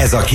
Ez a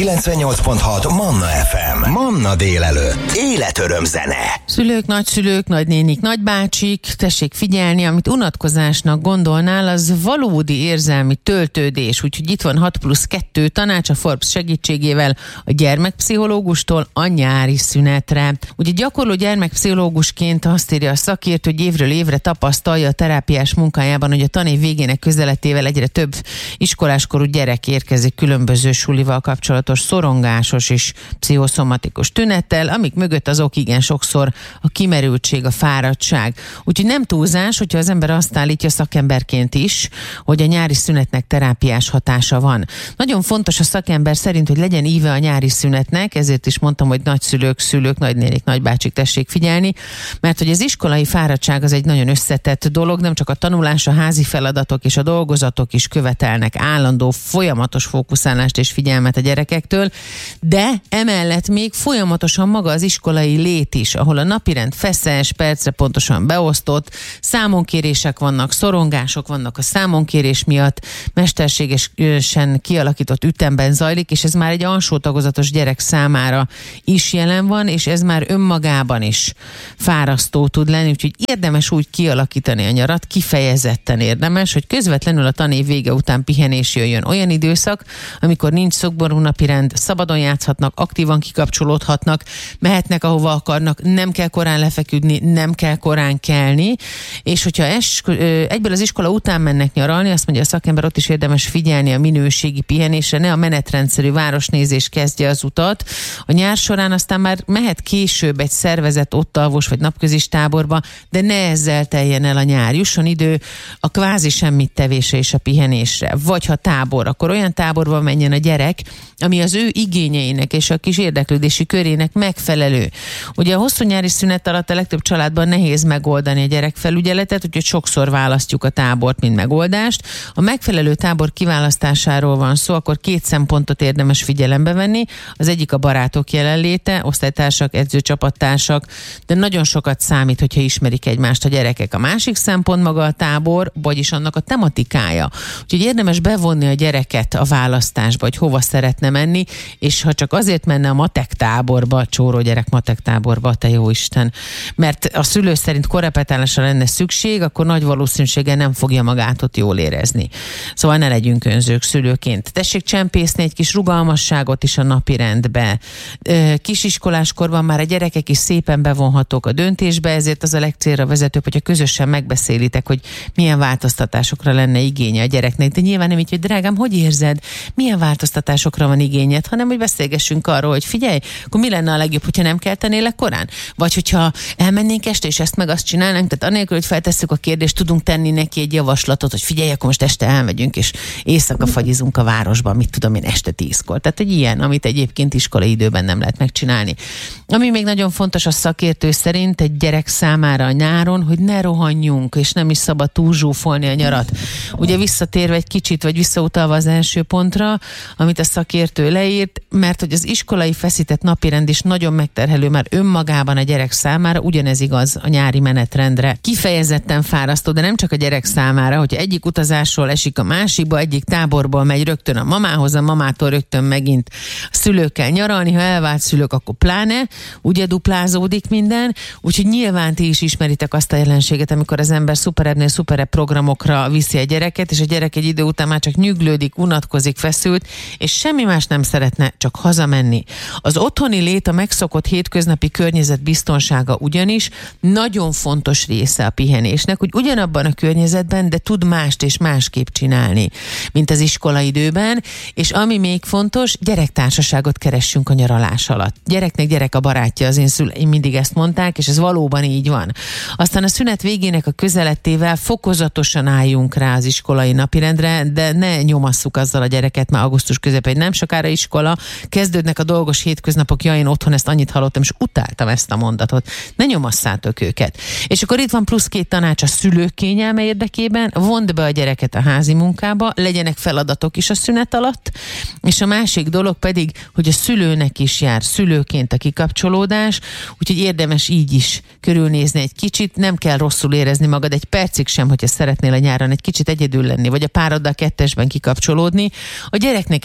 98.6 Manna FM. Manna délelőtt. Életöröm zene. Szülők, nagyszülők, nagynénik, nagybácsik, tessék figyelni, amit unatkozásnak gondolnál, az valódi érzelmi töltődés. Úgyhogy itt van 6+2 tanács a Forbes segítségével a gyermekpszichológustól a nyári szünetre. Ugye gyakorló gyermekpszichológusként azt írja a szakértő, hogy évről évre tapasztalja a terápiás munkájában, hogy a tanév végének közeletével egyre több iskoláskorú gyerek érkezik különböző sulival kapcsolatos szorongásos és pszichoszomatikus tünettel, amik mögött az ok igen sokszor a kimerültség, a fáradtság. Úgyhogy nem túlzás, hogyha az ember azt állítja szakemberként is, hogy a nyári szünetnek terápiás hatása van. Nagyon fontos a szakember szerint, hogy legyen íve a nyári szünetnek, ezért is mondtam, hogy nagyszülők, szülők, nagynénik, nagybácsik, tessék figyelni, mert hogy az iskolai fáradtság az egy nagyon összetett dolog, nem csak a tanulás, a házi feladatok és a dolgozatok is követelnek állandó, folyamatos fókuszálást és figyelmet a gyerekektől, de emellett még folyamatosan maga az iskolai lét is, ahol a napirend feszes, percre pontosan beosztott, számonkérések vannak, szorongások vannak a számonkérés miatt, mesterségesen kialakított ütemben zajlik, és ez már egy alsó tagozatos gyerek számára is jelen van, és ez már önmagában is fárasztó tud lenni, úgyhogy érdemes úgy kialakítani a nyarat, kifejezetten érdemes, hogy közvetlenül a tanév vége után pihenés jöjjön. Olyan időszak, amikor nincs szigorú napirend, szabadon játszhatnak, aktívan kikapcsolódhatnak, mehetnek ahova akarnak, nem kell korán lefeküdni, nem kell korán kelni, és hogyha egyből az iskola után mennek nyaralni, azt mondja a szakember, ott is érdemes figyelni a minőségi pihenésre, ne a menetrendszerű városnézés kezdje az utat. A nyár során aztán már mehet később egy szervezett ottalvos vagy napközis táborba, de ne ezzel teljen el a nyár. Jusson idő a kvázi semmit tevésre és a pihenésre. Vagy ha tábor, akkor olyan táborba menjen a gyerek, ami az ő igényeinek és a kis érdeklődési körének megfelelő. Ugye a hosszú nyári szünet alatt a legtöbb családban nehéz megoldani a gyerekfelügyeletet, úgyhogy sokszor választjuk a tábort, mint megoldást. A megfelelő tábor kiválasztásáról van szó, akkor két szempontot érdemes figyelembe venni. Az egyik a barátok jelenléte, osztálytársak, edzőcsapattársak, de nagyon sokat számít, hogyha ismerik egymást a gyerekek. A másik szempont maga a tábor, vagyis annak a tematikája. Úgyhogy érdemes bevonni a gyereket a választásba, hogy hova szeretne menni, és ha csak azért menne a matek táborba, csóró gyerek matek táborba, te jó Isten, mert a szülő szerint korrepetálásra lenne szükség, akkor nagy valószínűséggel nem fogja magát ott jól érezni. Szóval ne legyünk önzők szülőként. Tessék csempészni egy kis rugalmasságot is a napirendbe. Kisiskoláskorban már a gyerekek is szépen bevonhatók a döntésbe, ezért az a legcélra vezetőbb, hogyha közösen megbeszélitek, hogy milyen változtatásokra lenne igénye a gyereknek. De nyilván nem így, hogy drágám, hogy érzed? Milyen változtatásokra van igényed? Hanem, hogy beszélgessünk arról, hogy figyelj, akkor mi lenne a legjobb, hogyha nem keltenélek korán? Vagy hogyha elmennénk este, és ezt meg azt csinálnánk, tehát anélkül, hogy feltesszük a kérdést, tudunk tenni neki egy javaslatot, hogy figyelj, akkor most este elmegyünk, és éjszaka fagyizunk a városban, mit tudom én, este 10-kor. Tehát egy ilyen, amit egyébként iskolai időben nem lehet megcsinálni. Ami még nagyon fontos a szakértő szerint egy gyerek számára a nyáron, hogy ne rohanjunk, és nem is szabad túlzsúfolni a nyarat. Ugye visszatérve egy kicsit, vagy visszautalva az első pontra, amit a szakértő leírt, mert hogy az iskolai feszített napirend is nagyon megterhelő már önmagában a gyerek számára, ugyanez igaz a nyári menetrendre. Kifejezetten fárasztó, de nem csak a gyerek számára, hogy egyik utazásról esik a másikba, egyik táborból megy rögtön a mamához, a mamától rögtön megint a szülőkkel nyaralni, ha elvált szülők, akkor pláne, ugye duplázódik minden, úgyhogy nyilván ti is ismeritek azt a jelenséget, amikor az ember szuperebbnél szuperebb programokra viszi a gyereket, és a gyerek egy idő után már csak nyüglődik, unatkozik, feszült, és semmi más nem szeretne, csak hazamenni. Az otthoni lét, a megszokott hétköznapi környezet biztonsága ugyanis nagyon fontos része a pihenésnek, hogy ugyanabban a környezetben, de tud mást és másképp csinálni, mint az iskolaidőben, és ami még fontos, gyerektársaságot keressünk a nyaralás alatt. Gyereknek gyerek a barátja, az én szüleim mindig ezt mondták, és ez valóban így van. Aztán a szünet végének a közelettével fokozatosan álljunk rá az iskolai napirendre, de ne nyomasszuk azzal a gyereket, már augusztus közepén nem sokára iskola, kezdődnek a dolgos hétköznapok, én otthon ezt annyit hallottam, és utáltam ezt a mondatot. Ne nyomasszátok őket. És akkor itt van plusz 2 tanács a szülők kényelme érdekében, vond be a gyereket a házi munkába, legyenek feladatok is a szünet alatt, és a másik dolog pedig, hogy a szülőnek is jár szülőként a kikapcsolódás, úgyhogy érdemes így is körülnézni egy kicsit, nem kell rosszul érezni magad egy percig sem, hogyha szeretnél a nyáron egy kicsit egyedül lenni, vagy a pároddal kettesben kikapcsolódni. A gyereknek is izgi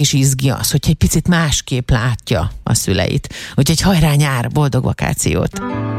mi az, hogyha egy picit másképp látja a szüleit. Úgyhogy hajrá nyár, boldog vakációt!